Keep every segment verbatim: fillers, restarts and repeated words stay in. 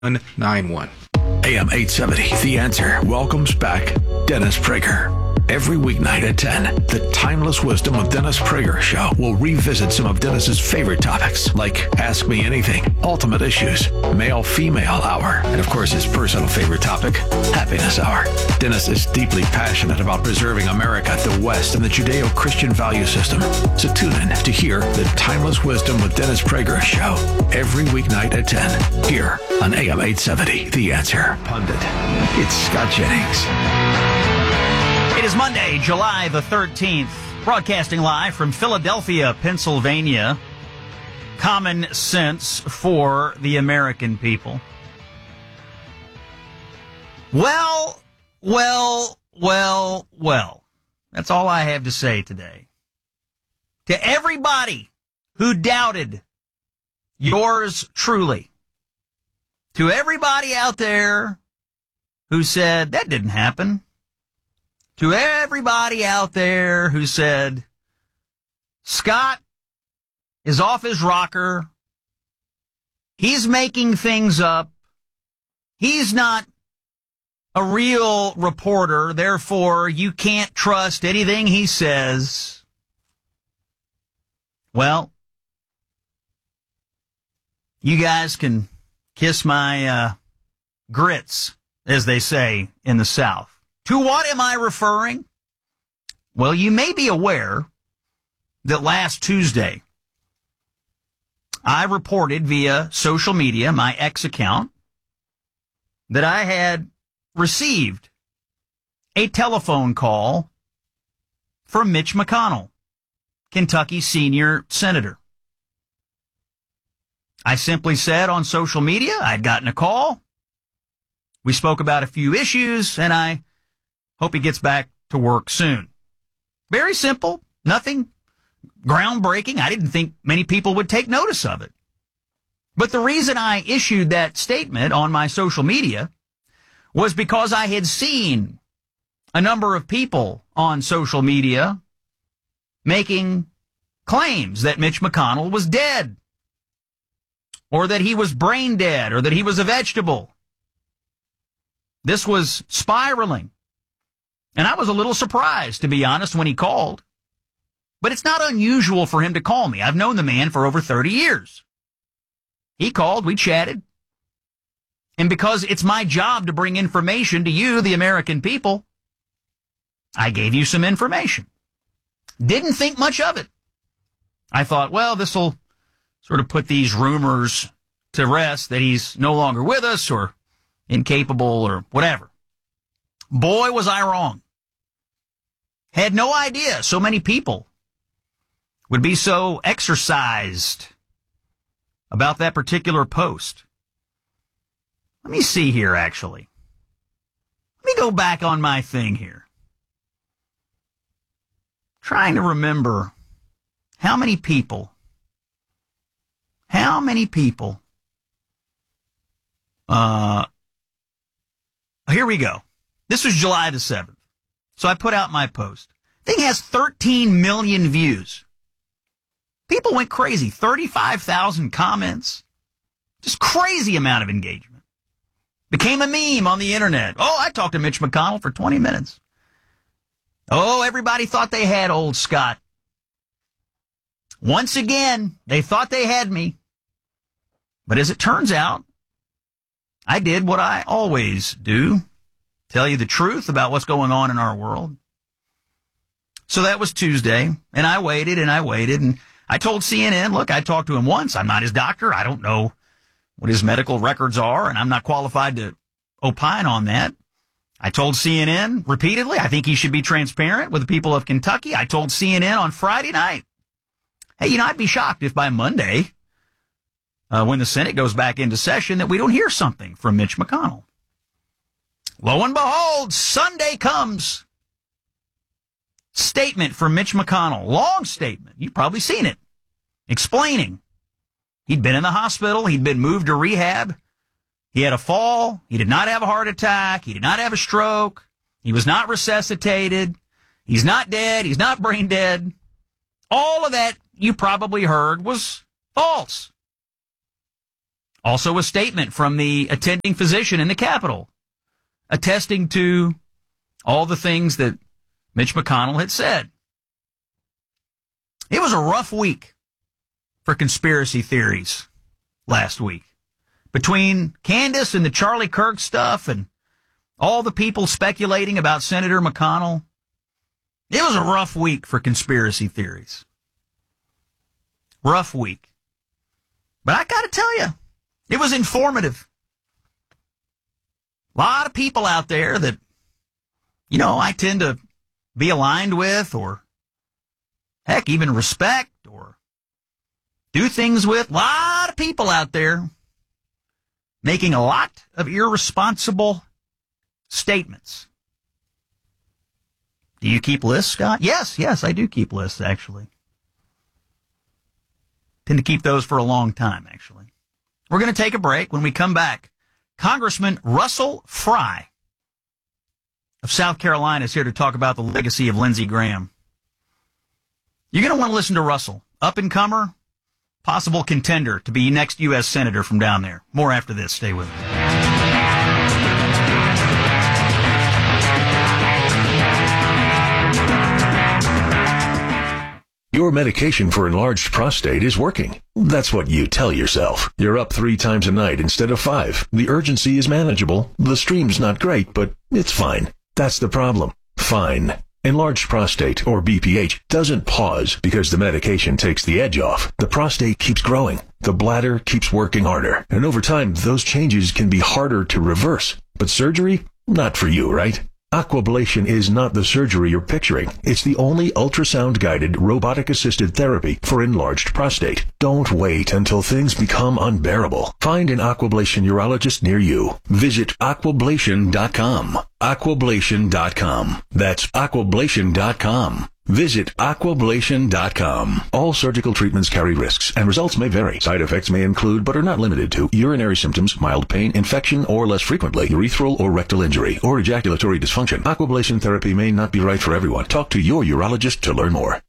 nine one. A M eight seventy, The Answer welcomes back Dennis Prager. Every weeknight at ten, the Timeless Wisdom of Dennis Prager show will revisit some of Dennis's favorite topics, like Ask Me Anything, Ultimate Issues, Male-Female Hour, and of course his personal favorite topic, Happiness Hour. Dennis is deeply passionate about preserving America, the West, and the Judeo-Christian value system. So tune in to hear the Timeless Wisdom with Dennis Prager show every weeknight at ten, here on A M eight seventy, The Answer. Pundit, it's Scott Jennings. It is Monday, July the thirteenth, broadcasting live from Philadelphia, Pennsylvania. Common sense for the American people. Well, well, well, well. That's all I have to say today. To everybody who doubted yours truly, to everybody out there who said, that didn't happen, to everybody out there who said, Scott is off his rocker, he's making things up, he's not a real reporter, therefore you can't trust anything he says. Well, you guys can kiss my uh, grits, as they say in the South. To what am I referring? Well, you may be aware that last Tuesday, I reported via social media, my X account, that I had received a telephone call from Mitch McConnell, Kentucky's senior senator. I simply said on social media I'd gotten a call. We spoke about a few issues, and I hope he gets back to work soon. Very simple, nothing groundbreaking. I didn't think many people would take notice of it. But the reason I issued that statement on my social media was because I had seen a number of people on social media making claims that Mitch McConnell was dead, or that he was brain dead, or that he was a vegetable. This was spiraling. And I was a little surprised, to be honest, when he called. But it's not unusual for him to call me. I've known the man for over thirty years. He called, we chatted. And because it's my job to bring information to you, the American people, I gave you some information. Didn't think much of it. I thought, well, this will sort of put these rumors to rest that he's no longer with us or incapable or whatever. Boy, was I wrong. Had no idea so many people would be so exercised about that particular post. Let me see here, actually. Let me go back on my thing here. Trying to remember how many people, how many people, uh, here we go. This was July the seventh. So I put out my post. Thing has thirteen million views. People went crazy. thirty-five thousand comments. Just crazy amount of engagement. Became a meme on the internet. Oh, I talked to Mitch McConnell for twenty minutes. Oh, everybody thought they had old Scott. Once again, they thought they had me. But as it turns out, I did what I always do. Tell you the truth about what's going on in our world. So that was Tuesday, and I waited and I waited, and I told C N N, look, I talked to him once. I'm not his doctor. I don't know what his medical records are, and I'm not qualified to opine on that. I told C N N repeatedly, I think he should be transparent with the people of Kentucky. I told C N N on Friday night, hey, you know, I'd be shocked if by Monday, uh, when the Senate goes back into session, that we don't hear something from Mitch McConnell. Lo and behold, Sunday comes. Statement from Mitch McConnell. Long statement. You've probably seen it. Explaining. He'd been in the hospital. He'd been moved to rehab. He had a fall. He did not have a heart attack. He did not have a stroke. He was not resuscitated. He's not dead. He's not brain dead. All of that you probably heard was false. Also a statement from the attending physician in the Capitol attesting to all the things that Mitch McConnell had said. It was a rough week for conspiracy theories last week. Between Candace and the Charlie Kirk stuff and all the people speculating about Senator McConnell, it was a rough week for conspiracy theories. Rough week. But I got to tell you, it was informative. A lot of people out there that, you know, I tend to be aligned with or, heck, even respect or do things with. A lot of people out there making a lot of irresponsible statements. Do you keep lists, Scott? Yes, yes, I do keep lists, actually. Tend to keep those for a long time, actually. We're going to take a break. When we come back, Congressman Russell Fry of South Carolina is here to talk about the legacy of Lindsey Graham. You're going to want to listen to Russell, up-and-comer, possible contender to be next U S Senator from down there. More after this. Stay with us. Your medication for enlarged prostate is working. That's what you tell yourself. You're up three times a night instead of five. The urgency is manageable. The stream's not great, but it's fine. That's the problem. Fine. Enlarged prostate, or B P H, doesn't pause because the medication takes the edge off. The prostate keeps growing. The bladder keeps working harder. And over time, those changes can be harder to reverse. But surgery? Not for you, right? Aquablation is not the surgery you're picturing. It's the only ultrasound-guided, robotic-assisted therapy for enlarged prostate. Don't wait until things become unbearable. Find an Aquablation urologist near you. Visit aquablation dot com. aquablation dot com. That's aquablation dot com. Visit aquablation dot com. All surgical treatments carry risks, and results may vary. Side effects may include, but are not limited to, urinary symptoms, mild pain, infection, or less frequently, urethral or rectal injury, or ejaculatory dysfunction. Aquablation therapy may not be right for everyone. Talk to your urologist to learn more.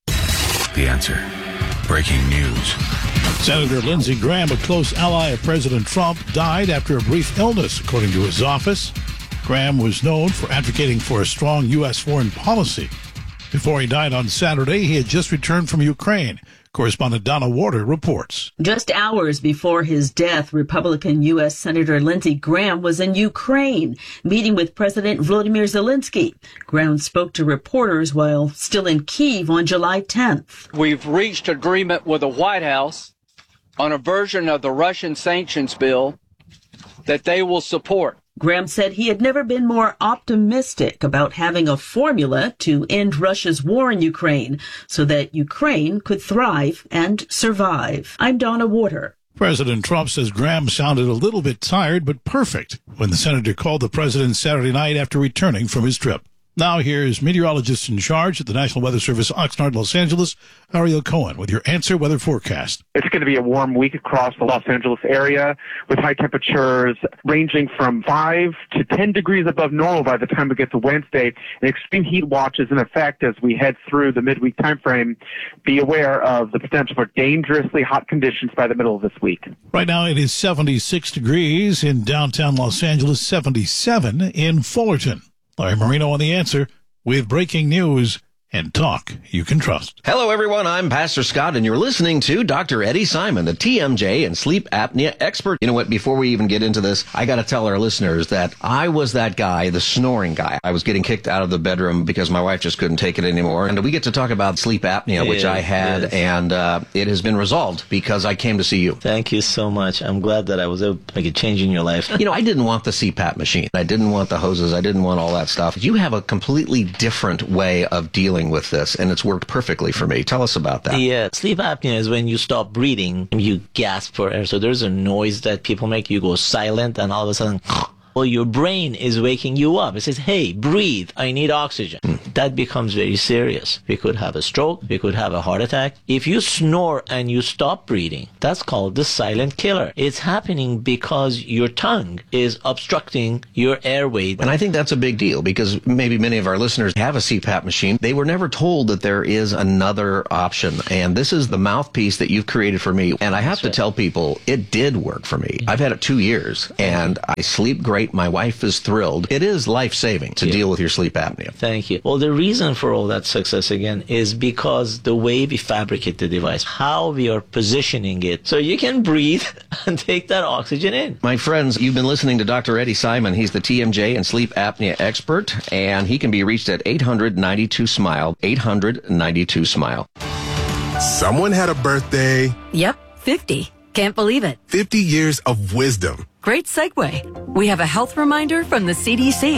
The Answer. Breaking news. Senator Lindsey Graham, a close ally of President Trump, died after a brief illness, according to his office. Graham was known for advocating for a strong U S foreign policy. Before he died on Saturday, he had just returned from Ukraine. Correspondent Donna Warder reports. Just hours before his death, Republican U S Senator Lindsey Graham was in Ukraine, meeting with President Volodymyr Zelensky. Graham spoke to reporters while still in Kyiv on July tenth. We've reached agreement with the White House on a version of the Russian sanctions bill that they will support. Graham said he had never been more optimistic about having a formula to end Russia's war in Ukraine so that Ukraine could thrive and survive. I'm Donna Warder. President Trump says Graham sounded a little bit tired, but perfect when the senator called the president Saturday night after returning from his trip. Now here's meteorologist in charge at the National Weather Service, Oxnard, Los Angeles, Ariel Cohen, with your Answer Weather forecast. It's going to be a warm week across the Los Angeles area with high temperatures ranging from five to ten degrees above normal by the time we get to Wednesday. An extreme heat watch is in effect as we head through the midweek time frame. Be aware of the potential for dangerously hot conditions by the middle of this week. Right now it is seventy-six degrees in downtown Los Angeles, seventy-seven in Fullerton. Larry Marino on The Answer with breaking news and talk you can trust. Hello, everyone. I'm Pastor Scott, and you're listening to Doctor Eddie Simon, a T M J and sleep apnea expert. You know what? Before we even get into this, I got to tell our listeners that I was that guy, the snoring guy. I was getting kicked out of the bedroom because my wife just couldn't take it anymore. And we get to talk about sleep apnea, which yes, I had, yes. and uh, it has been resolved because I came to see you. Thank you so much. I'm glad that I was able to make a change in your life. You know, I didn't want the C PAP machine. I didn't want the hoses. I didn't want all that stuff. You have a completely different way of dealing with this, and it's worked perfectly for me. Tell us about that. Yeah, sleep apnea is when you stop breathing and you gasp for air. So there's a noise that people make. You go silent, and all of a sudden, Well, your brain is waking you up. It says, hey, breathe. I need oxygen. Mm. That becomes very serious. We could have a stroke. We could have a heart attack. If you snore and you stop breathing, that's called the silent killer. It's happening because your tongue is obstructing your airway. And I think that's a big deal because maybe many of our listeners have a C PAP machine. They were never told that there is another option. And this is the mouthpiece that you've created for me. And I have that's to right. tell people it did work for me. I've had it two years and I sleep great. My wife is thrilled. It is life-saving to yeah. deal with your sleep apnea. Thank you. Well, the reason for all that success, again, is because the way we fabricate the device, how we are positioning it, so you can breathe and take that oxygen in. My friends, you've been listening to Doctor Eddie Simon. He's the T M J and sleep apnea expert, and he can be reached at eight hundred ninety-two SMILE, eight hundred ninety-two SMILE. Someone had a birthday. Yep, fifty. Can't believe it. fifty years of wisdom. Great segue. We have a health reminder from the C D C.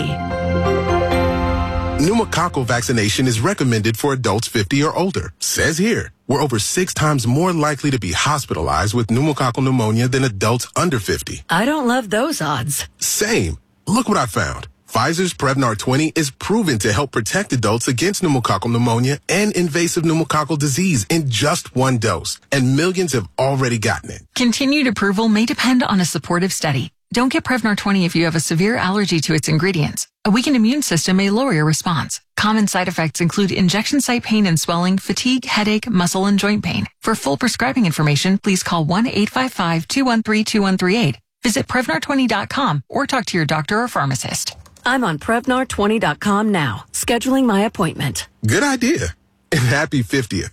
Pneumococcal vaccination is recommended for adults fifty or older. Says here, we're over six times more likely to be hospitalized with pneumococcal pneumonia than adults under fifty. I don't love those odds. Same. Look what I found. Pfizer's Prevnar twenty is proven to help protect adults against pneumococcal pneumonia and invasive pneumococcal disease in just one dose. And millions have already gotten it. Continued approval may depend on a supportive study. Don't get Prevnar twenty if you have a severe allergy to its ingredients. A weakened immune system may lower your response. Common side effects include injection site pain and swelling, fatigue, headache, muscle, and joint pain. For full prescribing information, please call one eight five five, two one three, two one three eight. Visit Prevnar twenty dot com or talk to your doctor or pharmacist. I'm on Prevnar twenty dot com now, scheduling my appointment. Good idea. And happy fiftieth.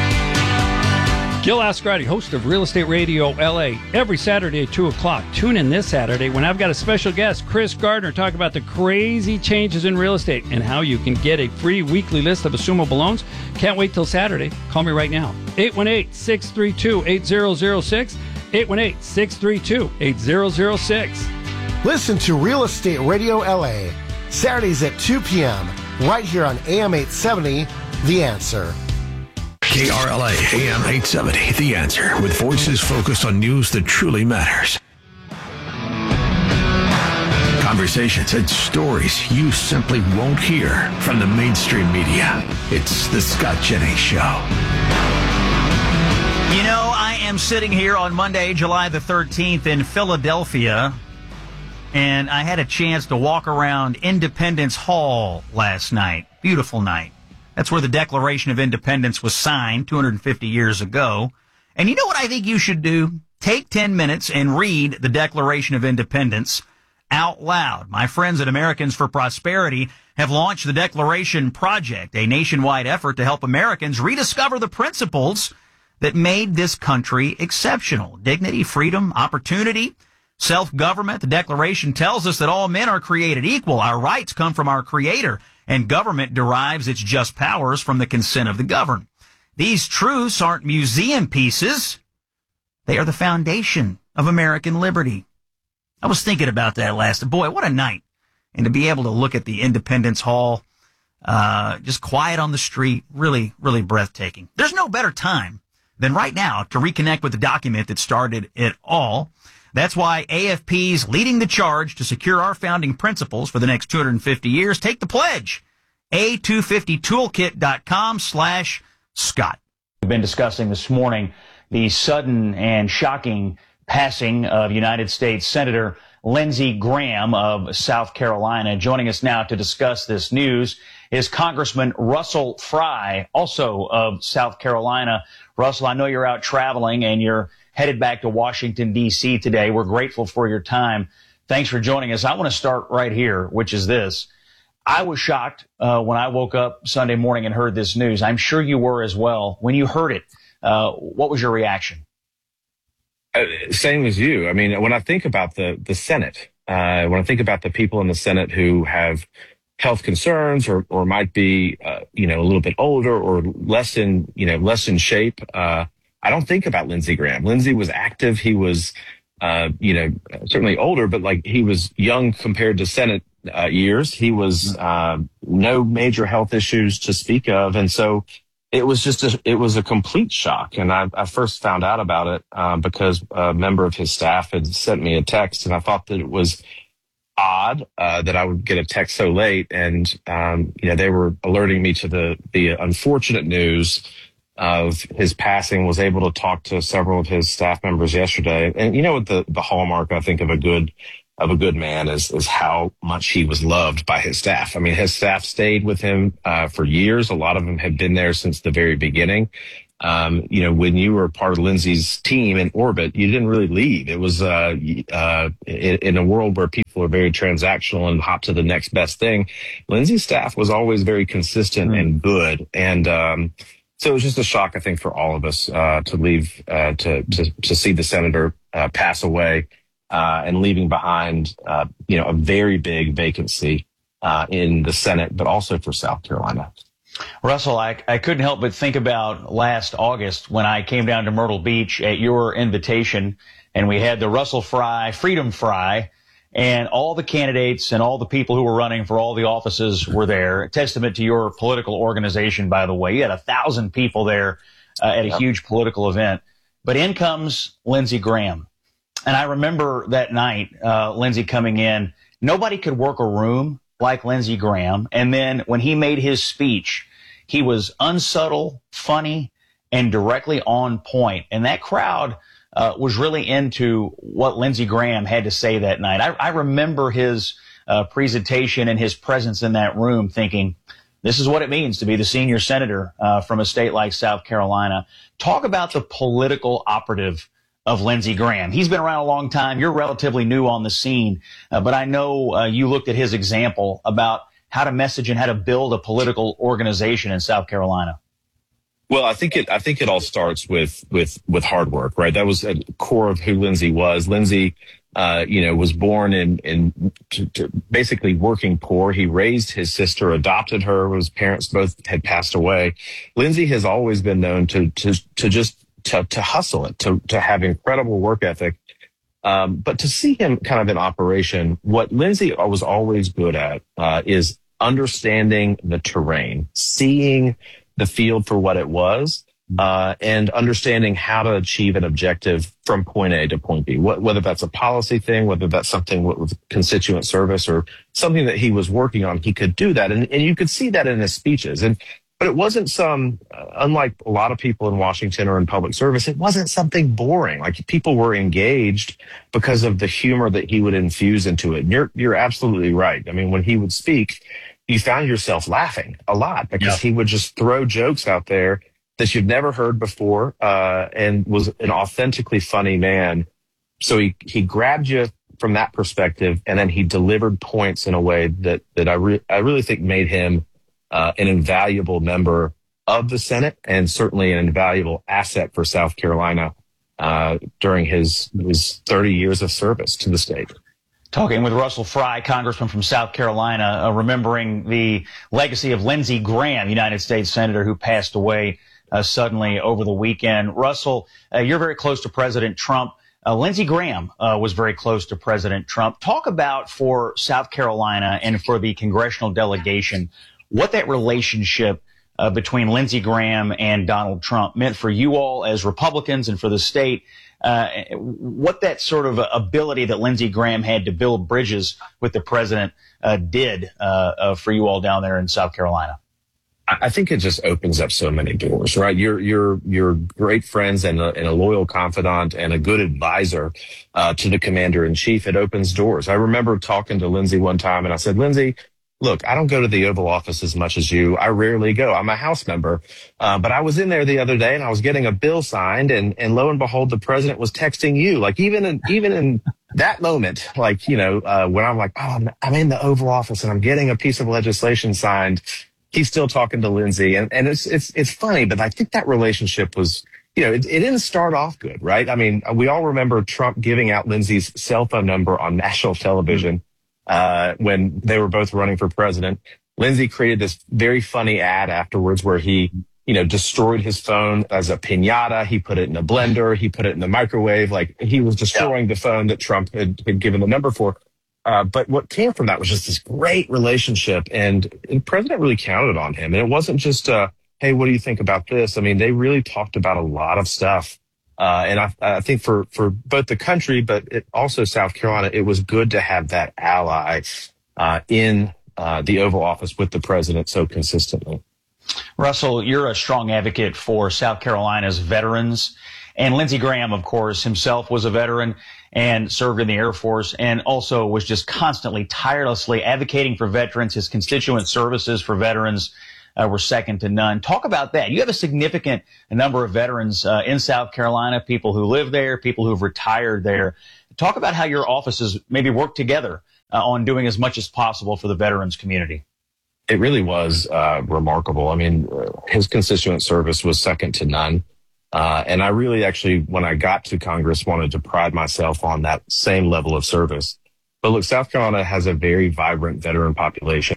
Gil Ascarati, host of Real Estate Radio L A, every Saturday at two o'clock. Tune in this Saturday when I've got a special guest, Chris Gardner, talking about the crazy changes in real estate and how you can get a free weekly list of assumable loans. Can't wait till Saturday. Call me right now. eight one eight, six three two, eight zero zero six. eight one eight, six three two, eight zero zero six. Listen to Real Estate Radio L A, Saturdays at two p.m., right here on A M eight seventy, The Answer. K R L A, A M eight seventy, The Answer, with voices focused on news that truly matters. Conversations and stories you simply won't hear from the mainstream media. It's the Scott Jennings Show. You know, I am sitting here on Monday, July the thirteenth in Philadelphia, and I had a chance to walk around Independence Hall last night. Beautiful night. That's where the Declaration of Independence was signed two hundred fifty years ago. And you know what I think you should do? Take ten minutes and read the Declaration of Independence out loud. My friends at Americans for Prosperity have launched the Declaration Project, a nationwide effort to help Americans rediscover the principles that made this country exceptional. Dignity, freedom, opportunity, self-government. The Declaration tells us that all men are created equal. Our rights come from our Creator, and government derives its just powers from the consent of the governed. These truths aren't museum pieces. They are the foundation of American liberty. I was thinking about that last. Boy, what a night. And to be able to look at the Independence Hall, uh, just quiet on the street, really, really breathtaking. There's no better time than right now to reconnect with the document that started it all. That's why A F P's leading the charge to secure our founding principles for the next two hundred fifty years. Take the pledge. A two fifty toolkit dot com slash Scott. We've been discussing this morning the sudden and shocking passing of United States Senator Lindsey Graham of South Carolina. Joining us now to discuss this news is Congressman Russell Fry, also of South Carolina. Russell, I know you're out traveling and you're headed back to Washington, D C today. We're grateful for your time. Thanks for joining us. I want to start right here, which is this. I was shocked uh, when I woke up Sunday morning and heard this news. I'm sure you were as well. When you heard it, uh, what was your reaction? Uh, same as you. I mean, when I think about the, the Senate, uh, when I think about the people in the Senate who have health concerns or, or might be, uh, you know, a little bit older or less in, you know, less in shape, uh, I don't think about Lindsey Graham. Lindsey was active. He was, uh, you know, certainly older, but like he was young compared to Senate uh, years. He was, uh, no major health issues to speak of. And so it was just a, it was a complete shock. And I, I first found out about it, uh, because a member of his staff had sent me a text, and I thought that it was odd uh, that I would get a text so late. And, um, you know, they were alerting me to the, the unfortunate news of his passing. Was able to talk to several of his staff members yesterday. And you know what the, the hallmark, I think, of a good of a good man is, is how much he was loved by his staff. I mean, his staff stayed with him uh, for years. A lot of them have been there since the very beginning. Um, you know, when you were part of Lindsey's team in orbit, you didn't really leave. It was uh, uh, in, in a world where people are very transactional and hop to the next best thing. Lindsey's staff was always very consistent mm. and good. And um, so it was just a shock, I think, for all of us uh, to leave, uh, to, to to see the senator uh, pass away. Uh, and leaving behind, uh, you know, a very big vacancy uh, in the Senate, but also for South Carolina. Russell, I, I couldn't help but think about last August when I came down to Myrtle Beach at your invitation, and we had the Russell Fry Freedom Fry, and all the candidates and all the people who were running for all the offices were there. A testament to your political organization, by the way. You had a thousand people there uh, at a yep. huge political event. But in comes Lindsey Graham. And I remember that night, uh, Lindsey coming in, nobody could work a room like Lindsey Graham. And then when he made his speech, he was unsubtle, funny, and directly on point. And that crowd uh, was really into what Lindsey Graham had to say that night. I, I remember his uh, presentation and his presence in that room thinking, this is what it means to be the senior senator uh, from a state like South Carolina. Talk about the political operative of Lindsey Graham. He's been around a long time. You're relatively new on the scene, uh, but I know uh, you looked at his example about how to message and how to build a political organization in South Carolina. Well, I think it. I think it all starts with with with hard work, right? That was at the core of who Lindsey was. Lindsey, uh, you know, was born in in to, to basically working poor. He raised his sister, adopted her. His parents both had passed away. Lindsey has always been known to to to just To, to hustle it, to, to have incredible work ethic. Um, but to see him kind of in operation, what Lindsey was always good at uh, is understanding the terrain, seeing the field for what it was, uh, and understanding how to achieve an objective from point A to point B, what, whether that's a policy thing, whether that's something with constituent service or something that he was working on, he could do that. And, and you could see that in his speeches. And But it wasn't some, uh, unlike a lot of people in Washington or in public service, it wasn't something boring. Like people were engaged because of the humor that he would infuse into it. And you're, you're absolutely right. I mean, when he would speak, you found yourself laughing a lot because yeah. he would just throw jokes out there that you've never heard before, uh, and was an authentically funny man. So he, he grabbed you from that perspective, and then he delivered points in a way that, that I, re- I really think made him Uh, an invaluable member of the Senate and certainly an invaluable asset for South Carolina uh, during his, his thirty years of service to the state. Talking with Russell Fry, congressman from South Carolina, uh, remembering the legacy of Lindsey Graham, United States Senator, who passed away uh, suddenly over the weekend. Russell, uh, you're very close to President Trump. Uh, Lindsey Graham uh, was very close to President Trump. Talk about for South Carolina and for the congressional delegation what that relationship uh, between Lindsey Graham and Donald Trump meant for you all as Republicans and for the state, uh, what that sort of ability that Lindsey Graham had to build bridges with the president uh, did uh, uh, for you all down there in South Carolina. I think it just opens up so many doors, right? You're, you're, you're great friends and a, and a loyal confidant and a good advisor uh, to the commander in chief. It opens doors. I remember talking to Lindsey one time and I said, Lindsey, look, I don't go to the Oval Office as much as you. I rarely go. I'm a House member. Uh, but I was in there the other day and I was getting a bill signed and, and lo and behold, the president was texting you. Like even in, even in that moment, like, you know, uh, when I'm like, oh, I'm, I'm in the Oval Office and I'm getting a piece of legislation signed, he's still talking to Lindsey. And, and it's, it's, it's funny, but I think that relationship was, you know, it, it didn't start off good, right? I mean, we all remember Trump giving out Lindsey's cell phone number on national television. Uh, when they were both running for president. Lindsey created this very funny ad afterwards where he, you know, destroyed his phone as a piñata. He put it in a blender. He put it in the microwave. Like he was destroying yeah. the phone that Trump had, had given the number for. Uh, but what came from that was just this great relationship. And the president really counted on him. And it wasn't just, uh, hey, what do you think about this? I mean, they really talked about a lot of stuff Uh, and I, I think for, for both the country, but it, also South Carolina, it was good to have that ally uh, in uh, the Oval Office with the president so consistently. Russell, you're a strong advocate for South Carolina's veterans. And Lindsey Graham, of course, himself was a veteran and served in the Air Force and also was just constantly, tirelessly advocating for veterans. His constituent services for veterans uh, were second to none. Talk about that. You have a significant number of veterans uh, in South Carolina, people who live there, people who've retired there. Talk about how your offices maybe work together uh, on doing as much as possible for the veterans community. It really was uh, remarkable. I mean, his constituent service was second to none. Uh, and I really actually, when I got to Congress, wanted to pride myself on that same level of service. But look, South Carolina has a very vibrant veteran population.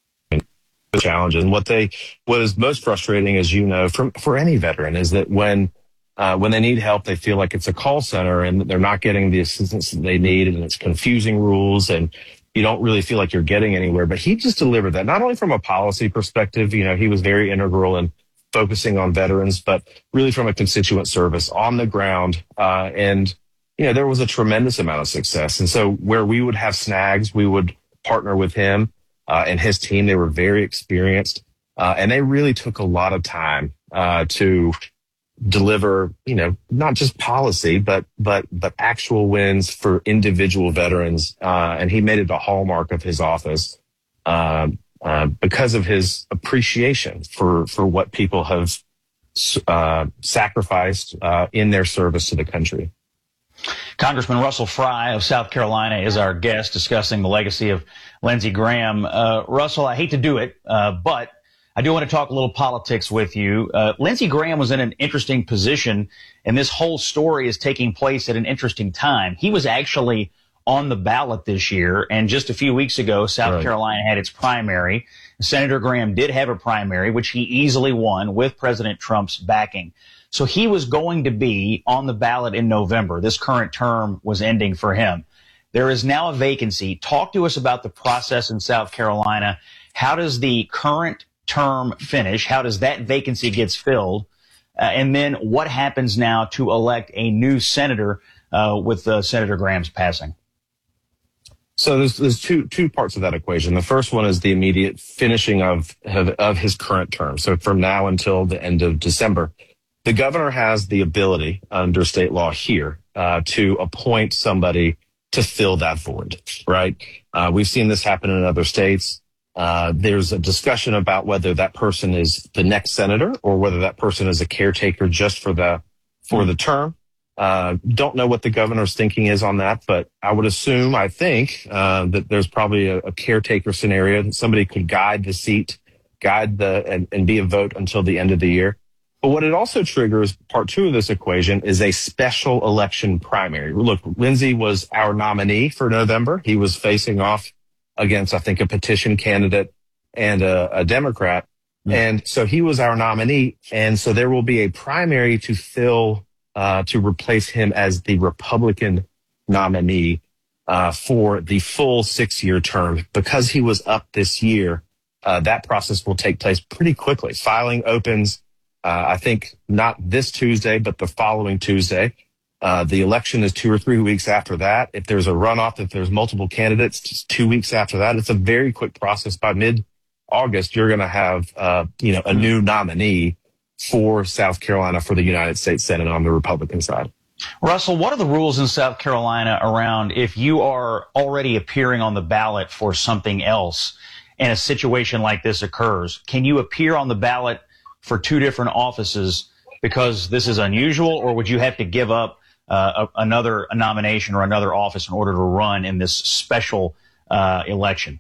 The challenge and what they, what is most frustrating, as you know, from, for any veteran is that when, uh, when they need help, they feel like it's a call center and they're not getting the assistance that they need, and it's confusing rules and you don't really feel like you're getting anywhere. But he just delivered that, not only from a policy perspective, you know, he was very integral in focusing on veterans, but really from a constituent service on the ground. Uh, and, you know, there was a tremendous amount of success. And so where we would have snags, we would partner with him uh, and his team. They were very experienced uh, and they really took a lot of time uh, to deliver, you know, not just policy, but, but, but actual wins for individual veterans. Uh, and he made it a hallmark of his office. Um, Uh, because of his appreciation for, for what people have uh, sacrificed uh, in their service to the country. Congressman Russell Fry of South Carolina is our guest discussing the legacy of Lindsey Graham. Uh, Russell, I hate to do it, uh, but I do want to talk a little politics with you. Uh, Lindsey Graham was in an interesting position, and this whole story is taking place at an interesting time. He was actually on the ballot this year, and just a few weeks ago, South right. Carolina had its primary. Senator Graham did have a primary, which he easily won with President Trump's backing. So he was going to be on the ballot in November. This current term was ending for him. There is now a vacancy. Talk to us about the process in South Carolina. How does the current term finish? How does that vacancy get filled? Uh, and then what happens now to elect a new senator uh, with uh, Senator Graham's passing? So there's, there's two, two parts of that equation. The first one is the immediate finishing of, of, of his current term. So from now until the end of December, the governor has the ability under state law here, uh, to appoint somebody to fill that void, right? Uh, we've seen this happen in other states. Uh, there's a discussion about whether that person is the next senator or whether that person is a caretaker just for the, for the term. Uh, don't know what the governor's thinking is on that, but I would assume, I think, uh, that there's probably a, a caretaker scenario that somebody could guide the seat, guide the, and, and be a vote until the end of the year. But what it also triggers, part two of this equation, is a special election primary. Look, Lindsey was our nominee for November. He was facing off against, I think, a petition candidate and a, a Democrat. Mm-hmm. And so he was our nominee. And so there will be a primary to fill Uh, to replace him as the Republican nominee uh, for the full six-year term. Because he was up this year, uh, that process will take place pretty quickly. Filing opens, uh, I think, not this Tuesday, but the following Tuesday. Uh, the election is two or three weeks after that. If there's a runoff, if there's multiple candidates, just two weeks after that. It's a very quick process. By mid-August, you're going to have, uh, you know, a new nominee for South Carolina for the United States Senate on the Republican side. Russell, what are the rules in South Carolina around if you are already appearing on the ballot for something else and a situation like this occurs? Can you appear on the ballot for two different offices because this is unusual, or would you have to give up uh, a, another a nomination or another office in order to run in this special uh, election?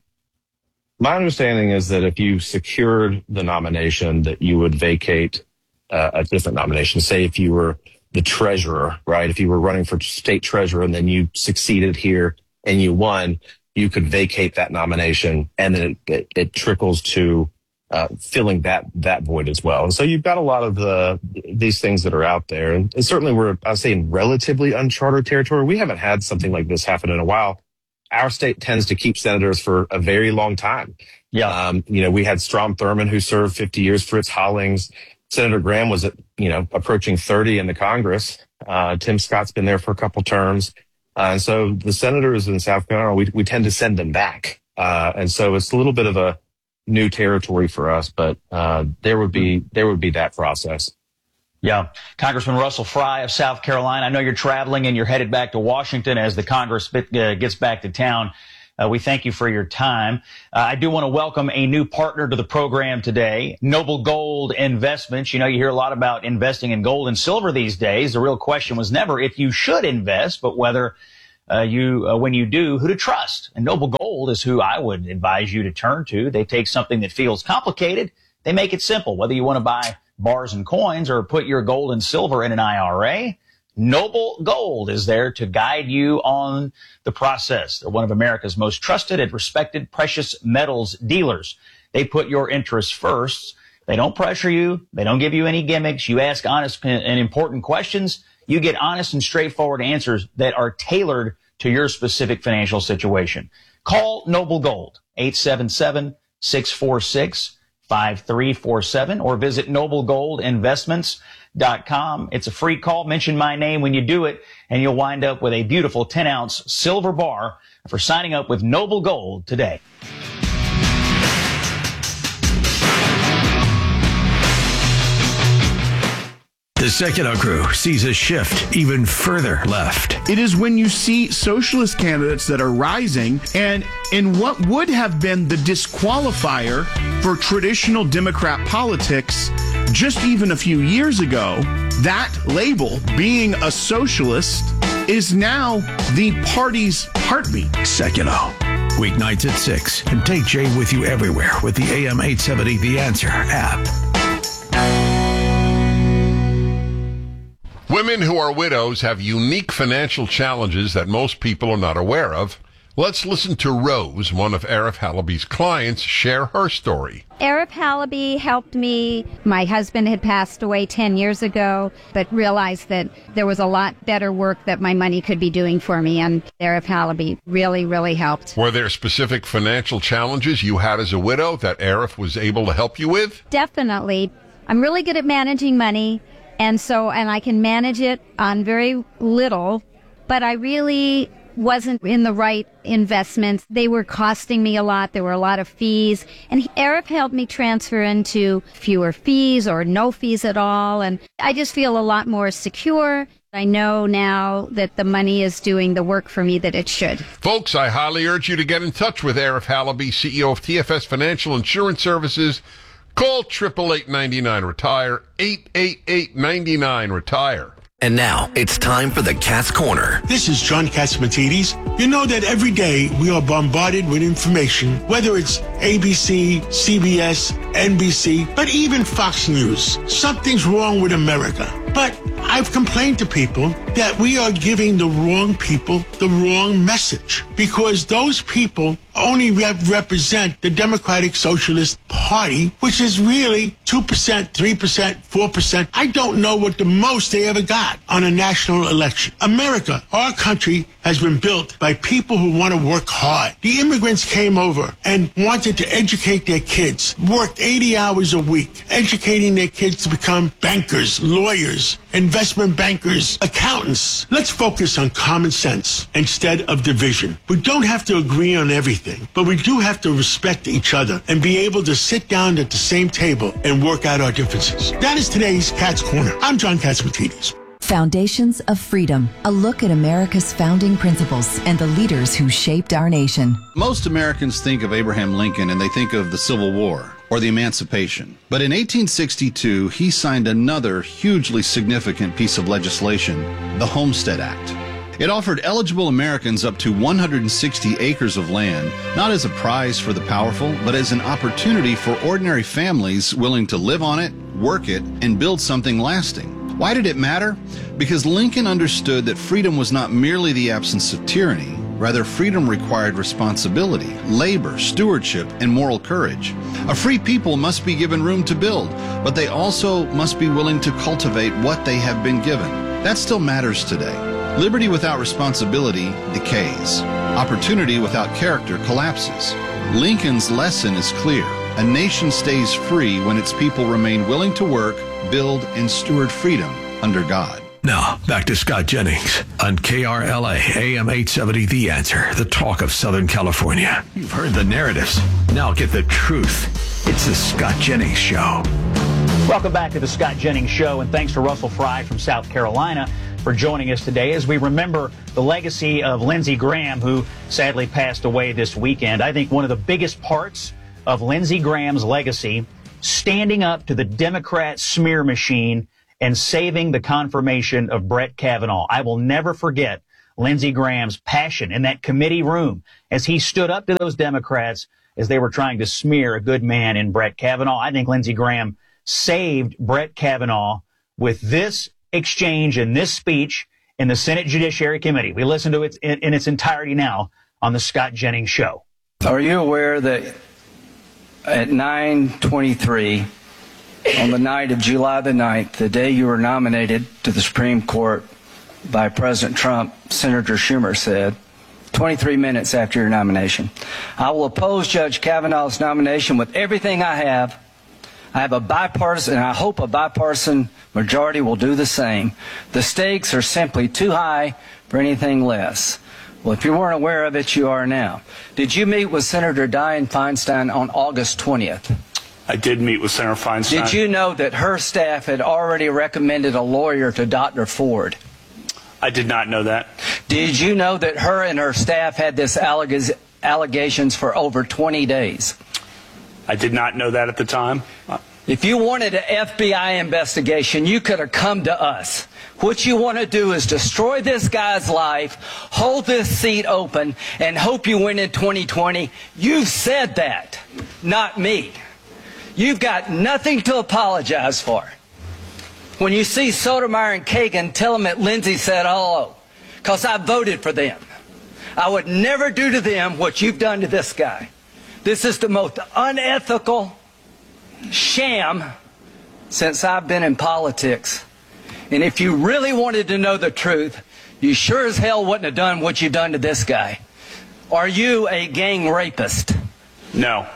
My understanding is that if you secured the nomination, that you would vacate uh, a different nomination. Say if you were the treasurer, right? If you were running for state treasurer and then you succeeded here and you won, you could vacate that nomination, and then it, it, it trickles to uh, filling that that void as well. And so you've got a lot of the these things that are out there, and, and certainly we're, I say, in relatively uncharted territory. We haven't had something like this happen in a while. Our state tends to keep senators for a very long time. Yeah. Um, you know, we had Strom Thurmond, who served fifty years, Fritz Hollings, Senator Graham was, you know, approaching thirty in the Congress. Uh, Tim Scott's been there for a couple terms. Uh, and so the senators in South Carolina, we, we tend to send them back. Uh, and so it's a little bit of a new territory for us, but uh, there would be there would be that process. Yeah. Congressman Russell Fry of South Carolina, I know you're traveling and you're headed back to Washington as the Congress uh, gets back to town. Uh, we thank you for your time. Uh, I do want to welcome a new partner to the program today, Noble Gold Investments. You know, you hear a lot about investing in gold and silver these days. The real question was never if you should invest, but whether uh, you, uh, when you do, who to trust. And Noble Gold is who I would advise you to turn to. They take something that feels complicated. They make it simple, whether you want to buy bars and coins or put your gold and silver in an I R A. Noble Gold is there to guide you on the process. They're one of America's most trusted and respected precious metals dealers. They put your interests first. They don't pressure you. They don't give you any gimmicks. You ask honest and important questions. You get honest and straightforward answers that are tailored to your specific financial situation. Call Noble Gold, eight seven seven, six four six, five three four seven, or visit noble gold investments dot com. It's a free call. Mention my name when you do it, and you'll wind up with a beautiful ten ounce silver bar for signing up with Noble Gold today. The Secular Crew sees a shift even further left. It is when you see socialist candidates that are rising, and in what would have been the disqualifier for traditional Democrat politics just even a few years ago, that label, being a socialist, is now the party's heartbeat. Secular. Weeknights at six, and take Jay with you everywhere with the A M eight seventy The Answer app. Women who are widows have unique financial challenges that most people are not aware of. Let's listen to Rose, one of Arif Halaby's clients, share her story. Arif Halaby helped me. My husband had passed away ten years ago, but realized that there was a lot better work that my money could be doing for me, and Arif Halaby really, really helped. Were there specific financial challenges you had as a widow that Arif was able to help you with? Definitely. I'm really good at managing money, and so, and I can manage it on very little, but I really wasn't in the right investments. They were costing me a lot. There were a lot of fees. And Arif helped me transfer into fewer fees or no fees at all. And I just feel a lot more secure. I know now that the money is doing the work for me that it should. Folks, I highly urge you to get in touch with Arif Halaby, C E O of T F S Financial Insurance Services. Call eight eight eight, nine nine, retire, eight eight eight, nine nine, retire. And now, it's time for the Cat's Corner. This is John Catsimatidis. You know that every day we are bombarded with information, whether it's A B C, C B S, N B C, but even Fox News. Something's wrong with America. But I've complained to people that we are giving the wrong people the wrong message, because those people only rep- represent the Democratic Socialist Party, which is really two percent, three percent, four percent. I don't know what the most they ever got on a national election. America, our country, has been built by people who want to work hard. The immigrants came over and wanted to educate their kids, worked eighty hours a week, educating their kids to become bankers, lawyers, investment bankers, accountants. Let's focus on common sense instead of division. We don't have to agree on everything, but we do have to respect each other and be able to sit down at the same table and work out our differences. That is today's Cat's Corner. I'm John Catsimatidis. Foundations of Freedom, a look at America's founding principles and the leaders who shaped our nation. Most Americans think of Abraham Lincoln and they think of the Civil War or the Emancipation. But in eighteen sixty-two, he signed another hugely significant piece of legislation, the Homestead Act. It offered eligible Americans up to one hundred sixty acres of land, not as a prize for the powerful, but as an opportunity for ordinary families willing to live on it, work it, and build something lasting. Why did it matter? Because Lincoln understood that freedom was not merely the absence of tyranny. Rather, freedom required responsibility, labor, stewardship, and moral courage. A free people must be given room to build, but they also must be willing to cultivate what they have been given. That still matters today. Liberty without responsibility decays. Opportunity without character collapses. Lincoln's lesson is clear. A nation stays free when its people remain willing to work, build, and steward freedom under God. Now, back to Scott Jennings on K R L A, A M eight seventy, The Answer, the talk of Southern California. You've heard the narratives. Now get the truth. It's the Scott Jennings Show. Welcome back to the Scott Jennings Show, and thanks to Russell Fry from South Carolina for joining us today as we remember the legacy of Lindsey Graham, who sadly passed away this weekend. I think one of the biggest parts of Lindsey Graham's legacy, standing up to the Democrat smear machine and saving the confirmation of Brett Kavanaugh. I will never forget Lindsey Graham's passion in that committee room as he stood up to those Democrats as they were trying to smear a good man in Brett Kavanaugh. I think Lindsey Graham saved Brett Kavanaugh with this exchange and this speech in the Senate Judiciary Committee. We listen to it in, in its entirety now on the Scott Jennings Show. Are you aware that at nine twenty-three on the night of July the ninth, the day you were nominated to the Supreme Court by President Trump, Senator Schumer said, twenty-three minutes after your nomination, I will oppose Judge Kavanaugh's nomination with everything I have. I have a bipartisan, and I hope a bipartisan majority will do the same. The stakes are simply too high for anything less. Well, if you weren't aware of it, you are now. Did you meet with Senator Dianne Feinstein on August twentieth? I did meet with Senator Feinstein. Did you know that her staff had already recommended a lawyer to Doctor Ford? I did not know that. Did you know that her and her staff had this alleg- allegations for over twenty days? I did not know that at the time. If you wanted an F B I investigation, you could have come to us. What you want to do is destroy this guy's life, hold this seat open, and hope you win in twenty twenty. You've said that, not me. You've got nothing to apologize for. When you see Sotomayor and Kagan, tell them that Lindsey said hello, because I voted for them. I would never do to them what you've done to this guy. This is the most unethical sham since I've been in politics. And if you really wanted to know the truth, you sure as hell wouldn't have done what you've done to this guy. Are you a gang rapist? No.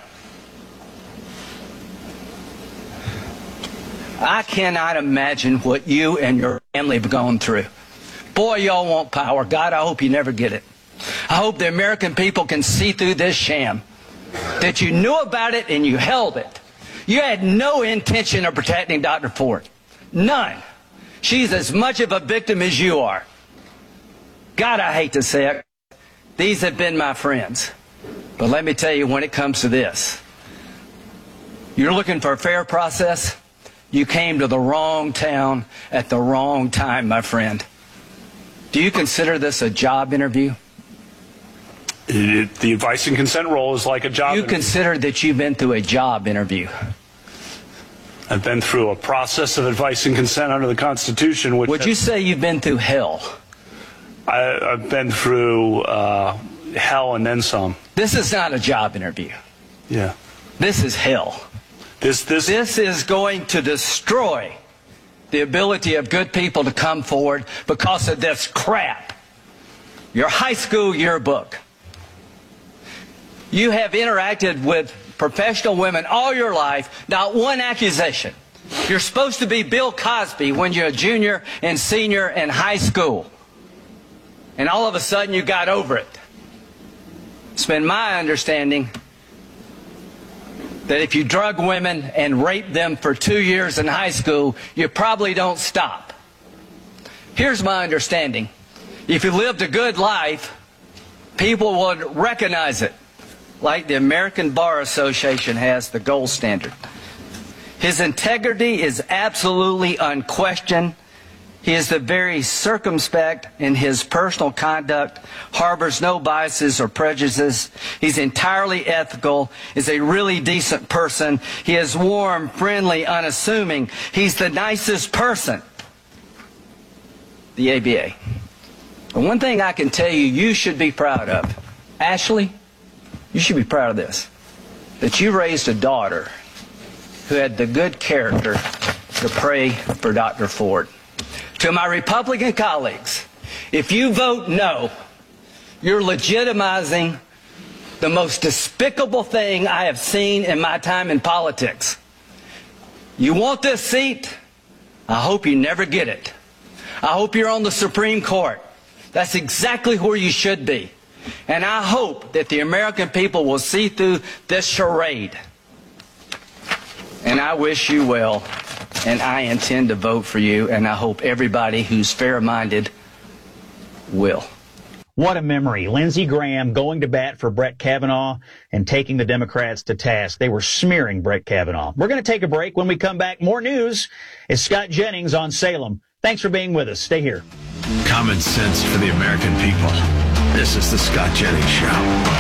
I cannot imagine what you and your family have gone through. Boy, y'all want power. God, I hope you never get it. I hope the American people can see through this sham, that you knew about it and you held it. You had no intention of protecting Doctor Ford. None. She's as much of a victim as you are. God, I hate to say it. These have been my friends. But let me tell you, when it comes to this, you're looking for a fair process? You came to the wrong town at the wrong time, my friend. Do you consider this a job interview? It, the advice and consent role is like a job You interview. consider that you've been through a job interview. I've been through a process of advice and consent under the Constitution. Which Would you say you've been through hell? I, I've been through uh, hell and then some. This is not a job interview. Yeah. This is hell. This, this, this is going to destroy the ability of good people to come forward because of this crap. Your high school yearbook. You have interacted with professional women all your life, not one accusation. You're supposed to be Bill Cosby when you're a junior and senior in high school. And all of a sudden you got over it. It's been my understanding that if you drug women and rape them for two years in high school, you probably don't stop. Here's my understanding. If you lived a good life, people would recognize it, like the American Bar Association has the gold standard. His integrity is absolutely unquestioned. He is the very circumspect in his personal conduct, harbors no biases or prejudices. He's entirely ethical, is a really decent person. He is warm, friendly, unassuming. He's the nicest person. The A B A. And one thing I can tell you, you should be proud of. Ashley, you should be proud of this. That you raised a daughter who had the good character to pray for Doctor Ford. To my Republican colleagues, if you vote no, you're legitimizing the most despicable thing I have seen in my time in politics. You want this seat? I hope you never get it. I hope you're on the Supreme Court. That's exactly where you should be. And I hope that the American people will see through this charade. And I wish you well, and I intend to vote for you, and I hope everybody who's fair-minded will. What a memory. Lindsey Graham going to bat for Brett Kavanaugh and taking the Democrats to task. They were smearing Brett Kavanaugh. We're going to take a break. When we come back, more news. It's Scott Jennings on Salem. Thanks for being with us. Stay here. Common sense for the American people. This is the Scott Jennings Show.